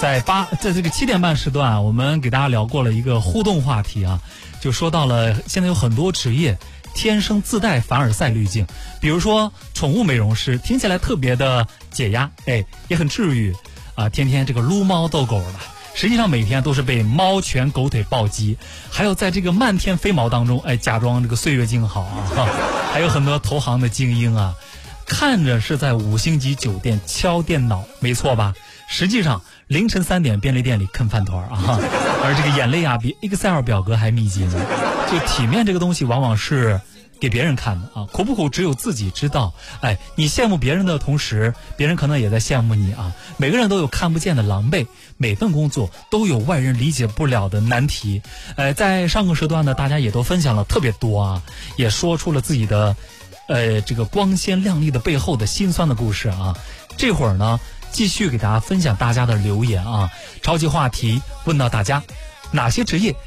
在这个7点半时段啊，我们给大家聊过了一个互动话题啊，就说到了现在有很多职业天生自带凡尔赛滤镜，比如说宠物美容师，听起来特别的解压，也很治愈啊，天天这个撸猫逗狗的，实际上每天都是被猫拳狗腿暴击，还有在这个漫天飞毛当中，假装这个岁月静好啊，还有很多投行的精英啊，看着是在5星级酒店敲电脑，没错吧？实际上凌晨3点便利店里啃饭团啊，而这个眼泪啊比 Excel 表格还密集呢。就体面这个东西往往是给别人看的啊，苦不苦只有自己知道。你羡慕别人的同时，别人可能也在羡慕你啊。每个人都有看不见的狼狈，每份工作都有外人理解不了的难题。在上个时段呢，大家也都分享了特别多啊，也说出了自己的这个光鲜亮丽的背后的辛酸的故事啊。这会儿呢，继续给大家分享大家的留言啊，超级话题问到大家哪些职业